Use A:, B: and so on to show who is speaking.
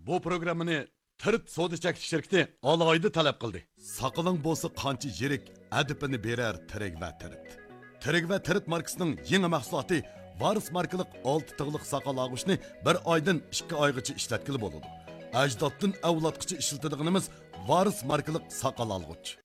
A: bu programmani Tirt savdo chekish shirkati alohida talab qildi. Saqaling bo'lsa qancha yirik adipini berar Tirik va Tirt. Tirik va Tirt markasining yangi mahsuloti Varis markalik 6 tig'liq saqal og'ushni 1 oydan 2 oygacha ishlatkili bo'ladi. Ajdoddan avlodgacha ishlatilganimiz Varis markalik saqal olg'uch.